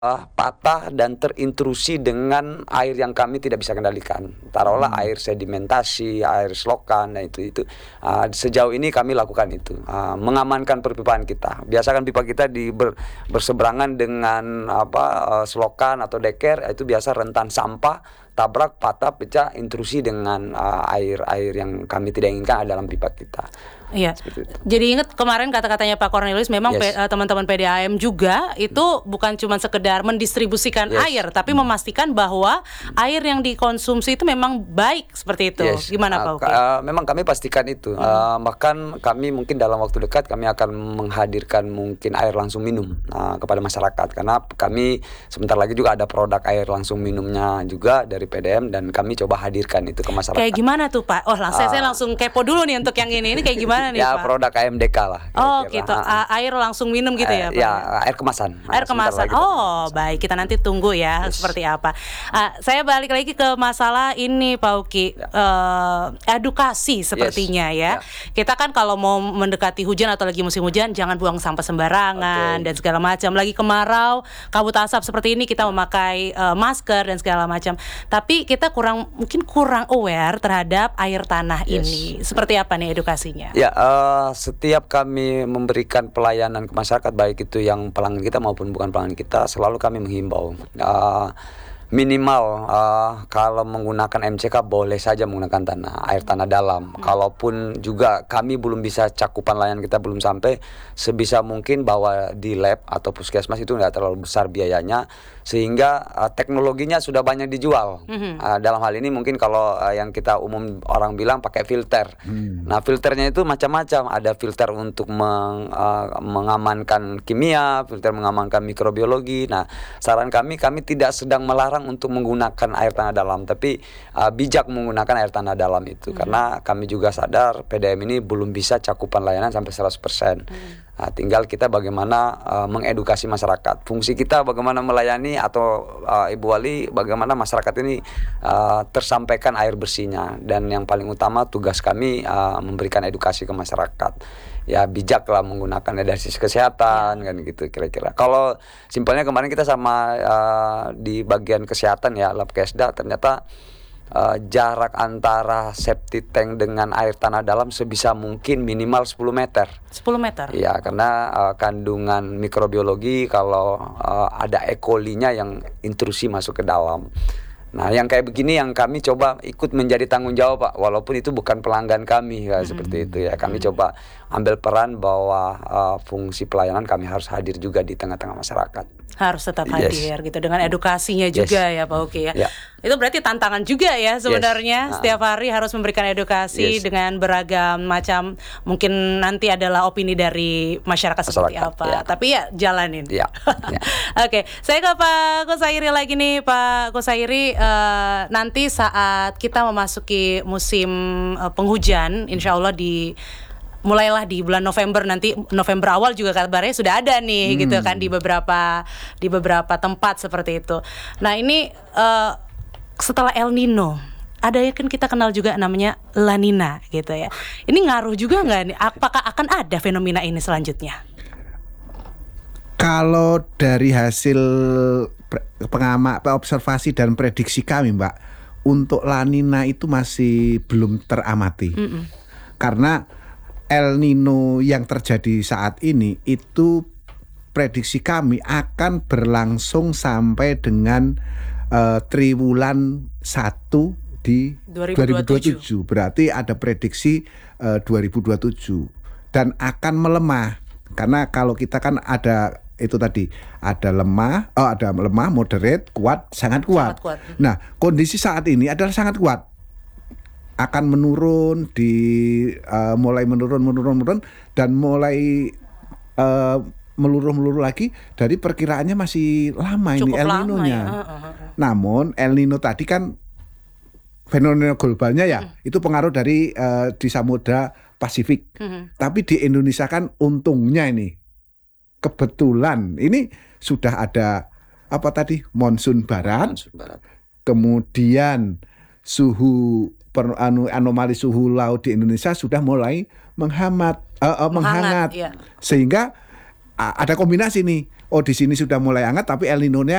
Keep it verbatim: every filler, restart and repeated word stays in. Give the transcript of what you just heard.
Uh, patah dan terintrusi dengan air yang kami tidak bisa kendalikan. Taruhlah hmm. air sedimentasi, air selokan, nah itu itu uh, sejauh ini kami lakukan itu, uh, mengamankan perpipaan kita. Biasakan pipa kita di ber, berseberangan dengan apa uh, selokan atau deker, itu biasa rentan sampah, tabrak, patah, pecah, intrusi dengan uh, air air yang kami tidak inginkan ada dalam pipa kita. Iya. Jadi ingat kemarin kata-katanya Pak Cornelius, memang yes. P, uh, teman-teman P D A M juga itu bukan cuma sekedar mendistribusikan yes. air, tapi memastikan bahwa air yang dikonsumsi itu memang baik seperti itu. Yes. Gimana uh, Pak Uki? Uh, memang kami pastikan itu. Hmm. Uh, bahkan kami mungkin dalam waktu dekat kami akan menghadirkan mungkin air langsung minum uh, kepada masyarakat, karena kami sebentar lagi juga ada produk air langsung minumnya juga dari P D M dan kami coba hadirkan itu ke masyarakat. Kayak gimana tuh Pak? Oh, langsung uh, saya langsung kepo dulu nih untuk yang ini. Ini kayak gimana? Nih, ya Pak? Produk A M D K lah. Kira-kira. Oh gitu, uh, air langsung minum gitu ya Pak? Ya, air kemasan. Air kemasan. Oh kemasan. Baik, kita nanti tunggu ya yes. seperti apa. Uh, saya balik lagi ke masalah ini Pak Uki, ya. uh, edukasi sepertinya yes. ya. ya. Kita kan kalau mau mendekati hujan atau lagi musim hujan, jangan buang sampah sembarangan okay. dan segala macam. Lagi kemarau, kabut asap seperti ini kita memakai uh, masker dan segala macam. Tapi kita kurang mungkin kurang aware terhadap air tanah yes. ini. Seperti apa nih edukasinya? Ya. Uh, setiap kami memberikan pelayanan ke masyarakat, baik itu yang pelanggan kita maupun bukan pelanggan kita, selalu kami menghimbau uh, minimal uh, kalau menggunakan M C K boleh saja menggunakan tanah air tanah dalam. Hmm. Kalaupun juga kami belum bisa, cakupan layanan kita belum sampai, sebisa mungkin bahwa di lab atau puskesmas itu tidak terlalu besar biayanya, sehingga uh, teknologinya sudah banyak dijual. Hmm. Uh, dalam hal ini mungkin kalau uh, yang kita umum orang bilang pakai filter. Hmm. Nah filternya itu macam-macam. Ada filter untuk meng, uh, mengamankan kimia, filter mengamankan mikrobiologi. Nah saran kami, kami tidak sedang melarang untuk menggunakan air tanah dalam, tapi uh, bijak menggunakan air tanah dalam itu. Hmm. Karena kami juga sadar P D M ini belum bisa cakupan layanan sampai seratus persen. Hmm. Nah, tinggal kita bagaimana uh, mengedukasi masyarakat. Fungsi kita bagaimana melayani, atau uh, Ibu Wali, bagaimana masyarakat ini uh, tersampaikan air bersihnya. Dan yang paling utama tugas kami uh, memberikan edukasi ke masyarakat. Ya bijaklah menggunakan dari sisi kesehatan kan gitu kira-kira. Kalau simpelnya kemarin kita sama uh, di bagian kesehatan ya Labkesda, ternyata uh, jarak antara septic tank dengan air tanah dalam sebisa mungkin minimal sepuluh meter. sepuluh meter. Ya, karena uh, kandungan mikrobiologi kalau uh, ada E. coli-nya yang intrusi masuk ke dalam. Nah, yang kayak begini yang kami coba ikut menjadi tanggung jawab, Pak. Walaupun itu bukan pelanggan kami, ya, mm-hmm. seperti itu ya. Kami mm-hmm. coba ambil peran bahwa uh, fungsi pelayanan kami harus hadir juga di tengah-tengah masyarakat. Harus tetap hadir yes. gitu, dengan edukasinya juga yes. ya Pak Uki ya. Yeah. Itu berarti tantangan juga ya sebenarnya. Yes. Setiap hari harus memberikan edukasi yes. dengan beragam macam, mungkin nanti adalah opini dari masyarakat, masyarakat seperti apa. Yeah. Tapi ya jalanin. Yeah. Yeah. Oke, okay. Saya ke Pak Kosairi lagi nih, Pak Kosairi. Uh, nanti saat kita memasuki musim uh, penghujan, insya Allah di mulailah di bulan November, nanti November awal juga kabarnya sudah ada nih hmm. gitu kan di beberapa di beberapa tempat seperti itu. Nah ini uh, setelah El Nino ada ya kan kita kenal juga namanya La Nina gitu ya. Ini ngaruh juga nggak nih? Apakah akan ada fenomena ini selanjutnya? Kalau dari hasil pengamat, observasi dan prediksi kami, Mbak, untuk La Nina itu masih belum teramati. Mm-mm. Karena El Nino yang terjadi saat ini itu prediksi kami akan berlangsung sampai dengan uh, triwulan satu di dua ribu dua puluh tujuh. Berarti ada prediksi uh, dua ribu dua puluh tujuh dan akan melemah. Karena kalau kita kan ada itu tadi, ada lemah, oh ada lemah, moderate, kuat, sangat kuat. Sangat kuat. Nah, kondisi saat ini adalah sangat kuat. Akan menurun di uh, mulai menurun menurun menurun dan mulai uh, meluruh meluruh lagi. Dari perkiraannya masih lama. Cukup ini El Nino-nya. Ya. Uh, uh, uh. Namun El Nino tadi kan fenomena globalnya ya, hmm. itu pengaruh dari uh, di Samudra Pasifik. Hmm. Tapi di Indonesia kan untungnya ini kebetulan ini sudah ada apa tadi monsun barat, monsun barat. Kemudian suhu Per, anu, anomali suhu laut di Indonesia sudah mulai menghangat, uh, uh, menghangat, iya. Sehingga uh, ada kombinasi nih oh di sini sudah mulai hangat tapi El Nino-nya